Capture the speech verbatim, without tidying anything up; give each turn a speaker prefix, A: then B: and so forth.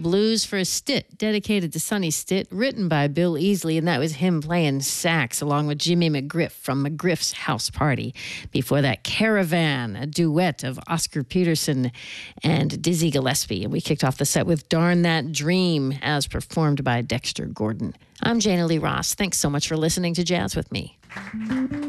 A: Blues for a Stitt, dedicated to Sonny Stitt, written by Bill Easley, and that was him playing sax along with Jimmy McGriff from McGriff's House Party. Before that, Caravan, a duet of Oscar Peterson and Dizzy Gillespie. And we kicked off the set with Darn That Dream, as performed by Dexter Gordon. I'm Jana Lee Ross. Thanks so much for listening to Jazz with Me.